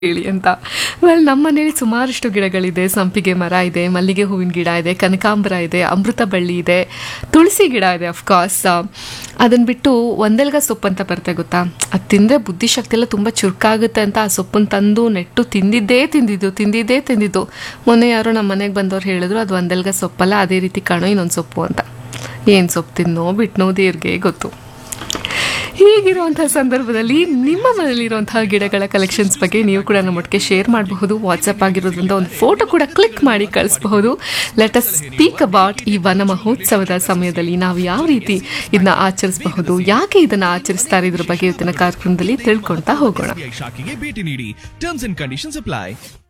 ಹೇಳಿ ಅಂತ. ನಮ್ಮ ಮನೇಲಿ ಸುಮಾರಷ್ಟು ಗಿಡಗಳಿದೆ. ಸಂಪಿಗೆ ಮರ ಇದೆ, ಮಲ್ಲಿಗೆ ಹೂವಿನ ಗಿಡ ಇದೆ, ಕನಕಾಂಬರ ಇದೆ, ಅಮೃತ ಬಳ್ಳಿ ಇದೆ, ತುಳಸಿ ಗಿಡ ಇದೆ ಅಫ್ಕೋರ್ಸ್. ಅದನ್ನು ಬಿಟ್ಟು ಒಂದೆಲ್ಗ ಸೊಪ್ಪು ಅಂತ ಬರುತ್ತೆ ಗೊತ್ತಾ, ಅದು ತಿಂದರೆ ಬುದ್ಧಿಶಕ್ತಿ ಎಲ್ಲ ತುಂಬ ಚುರುಕಾಗುತ್ತೆ ಅಂತ ಆ ಸೊಪ್ಪನ್ನು ತಂದು ನೆಟ್ಟು ತಿಂದಿದ್ದು. ಮೊನ್ನೆ ಯಾರೋ ನಮ್ಮ ಮನೆಗೆ ಬಂದವ್ರು ಹೇಳಿದ್ರು ಅದು ಒಂದೆಲ್ಗ ಸೊಪ್ಪಲ್ಲ, ಅದೇ ರೀತಿ ಕಾಣೋ ಇನ್ನೊಂದು ಸೊಪ್ಪು ಅಂತ. ಏನು ಸೊಪ್ಪು ತಿನ್ನೋ ಬಿಟ್ನೋ ದೇವ್ರಿಗೆ ಗೊತ್ತು. ಹೀಗಿರುವಂತಹ ಸಂದರ್ಭದಲ್ಲಿ ನಿಮ್ಮ ಮನೆಯಲ್ಲಿರುವಂತಹ ಗಿಡಗಳ ಕಲೆಕ್ಷನ್ಸ್ ಬಗ್ಗೆ ನೀವು ಕೂಡ ನಮ್ಮೊಟ್ಟಿಗೆ ಶೇರ್ ಮಾಡಬಹುದು. ವಾಟ್ಸಪ್ ಆಗಿರೋದ್ರಿಂದ ಒಂದು ಫೋಟೋ ಕೂಡ ಕ್ಲಿಕ್ ಮಾಡಿ ಕಳಿಸಬಹುದು. ಲೆಟ್ ಅಸ್ ಸ್ಪೀಕ್ ಅಬೌಟ್ ಈ ವನ ಮಹೋತ್ಸವದ ಸಮಯದಲ್ಲಿ ನಾವು ಯಾವ ರೀತಿ ಇದನ್ನ ಆಚರಿಸಬಹುದು, ಯಾಕೆ ಇದನ್ನ ಆಚರಿಸ್ತಾರೆ, ಇದ್ರ ಬಗ್ಗೆ ಇವತ್ತಿನ ಕಾರ್ಯಕ್ರಮದಲ್ಲಿ ತಿಳ್ಕೊಳ್ತಾ ಹೋಗೋಣ. ಶಾಖೆಗೆ ಭೇಟಿ ನೀಡಿ. Terms and conditions apply.